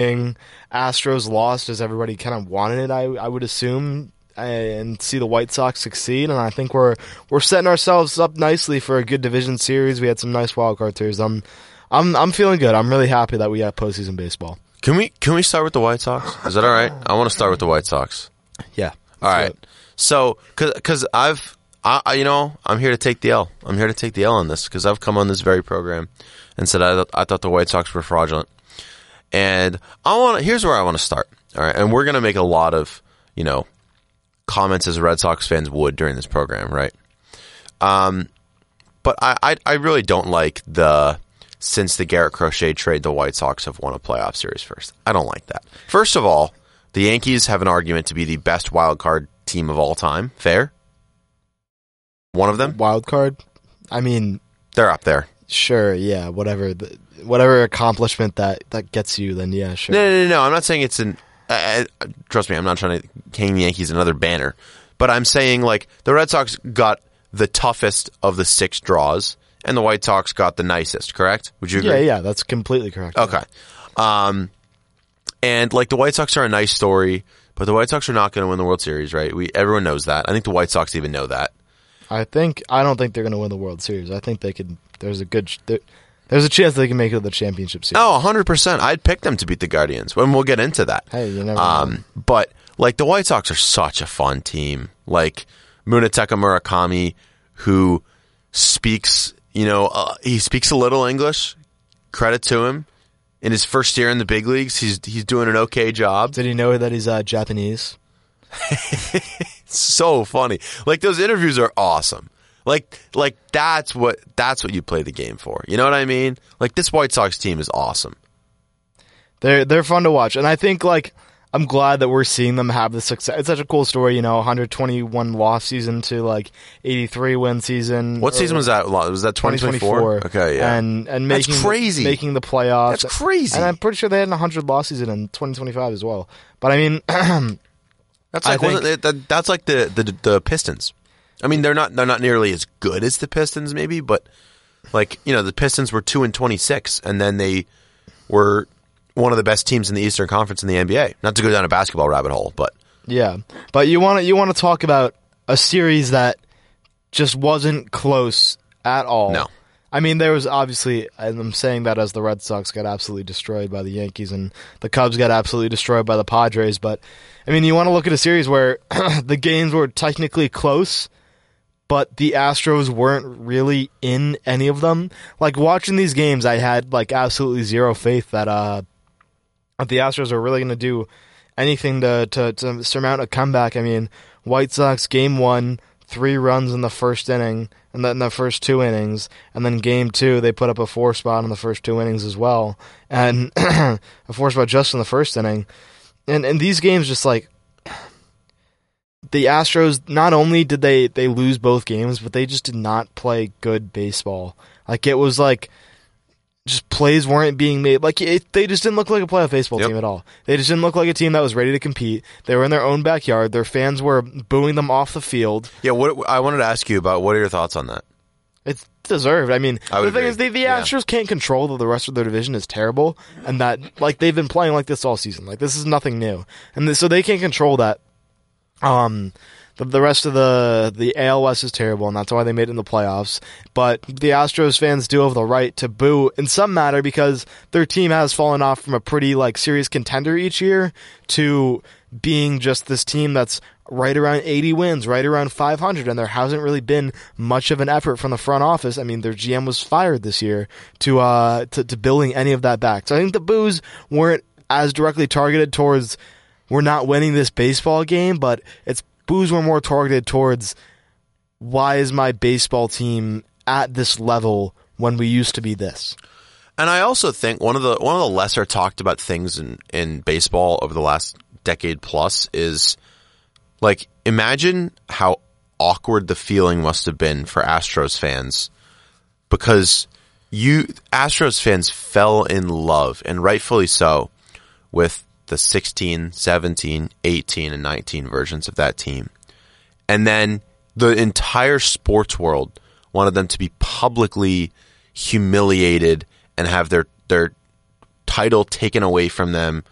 Astros lost as everybody kind of wanted it, I would assume, and see the White Sox succeed. And I think we're setting ourselves up nicely for a good division series. We had some nice wild card series. I'm feeling good. I'm really happy that we have postseason baseball. Can we start with the White Sox? Is that all right? I want to start with the White Sox. Yeah. All right. So, because I'm here to take the L. I'm here to take the L on this because I've come on this very program and said I thought the White Sox were fraudulent. And here's where I want to start. All right. And we're going to make a lot of, comments as Red Sox fans would during this program, right? But I really don't like since the Garrett Crochet trade, the White Sox have won a playoff series first. I don't like that. First of all, the Yankees have an argument to be the best wild card team of all time. Fair? One of them? Wild card? I mean, they're up there. Sure, yeah, whatever accomplishment that gets you, then yeah, sure. No. I'm not saying it's trust me, I'm not trying to hang the Yankees another banner. But I'm saying, the Red Sox got the toughest of the 6 draws, and the White Sox got the nicest, correct? Would you agree? Yeah, that's completely correct. Okay. And, the White Sox are a nice story, but the White Sox are not going to win the World Series, right? Everyone knows that. I think the White Sox even know that. I don't think they're going to win the World Series. I think they could. There's a chance they can make it to the championship series. Oh, 100%. I'd pick them to beat the Guardians, and we'll get into that. Hey, you never know. But, the White Sox are such a fun team. Munetaka Murakami, who speaks, he speaks a little English. Credit to him. In his first year in the big leagues, he's doing an okay job. Did he know that he's Japanese? So funny. Those interviews are awesome. That's what you play the game for. You know what I mean? This White Sox team is awesome. They're fun to watch, and I think I'm glad that we're seeing them have the success. It's such a cool story, 121 loss season to 83 win season. What season was that? Was that 2024? Okay, yeah. And that's crazy. Making the playoffs. That's crazy. And I'm pretty sure they had a 100 loss season in 2025 as well. But I mean, that's that's like the Pistons. I mean, they're not nearly as good as the Pistons, maybe, but the Pistons were 2-26, and then they were one of the best teams in the Eastern Conference in the NBA. Not to go down a basketball rabbit hole, but yeah. But you want to talk about a series that just wasn't close at all. No. I mean, there was obviously, and I'm saying that as the Red Sox got absolutely destroyed by the Yankees and the Cubs got absolutely destroyed by the Padres, but I mean, you want to look at a series where the games were technically close, but the Astros weren't really in any of them. Watching these games, I had absolutely zero faith that the Astros are really going to do anything to surmount a comeback. I mean, White Sox game 1, 3 runs in the first inning, and then the first 2 innings, and then game 2 they put up a 4 spot in the first 2 innings as well, and a 4 spot just in the first inning. And these games just the Astros, not only did they lose both games, but they just did not play good baseball. It was just plays weren't being made. They just didn't look like a playoff baseball team at all. They just didn't look like a team that was ready to compete. They were in their own backyard. Their fans were booing them off the field. Yeah, what I wanted to ask you about, what are your thoughts on that? It's deserved. I mean, the thing is, the Yeah. Astros can't control that the rest of their division is terrible, and that they've been playing like this all season. This is nothing new, and so they can't control that. The rest of the AL West is terrible, and that's why they made it in the playoffs. But the Astros fans do have the right to boo in some matter because their team has fallen off from a pretty serious contender each year to being just this team that's right around 80 wins, right around 500, and there hasn't really been much of an effort from the front office. I mean, their GM was fired this year to building any of that back. So I think the boos weren't as directly targeted towards we're not winning this baseball game, but it's boos were more targeted towards why is my baseball team at this level when we used to be this. And I also think one of the lesser talked about things in baseball over the last decade plus is imagine how awkward the feeling must have been for Astros fans, because Astros fans fell in love, and rightfully so, with the 16, 17, 18, and 19 versions of that team. And then the entire sports world wanted them to be publicly humiliated and have their title taken away from them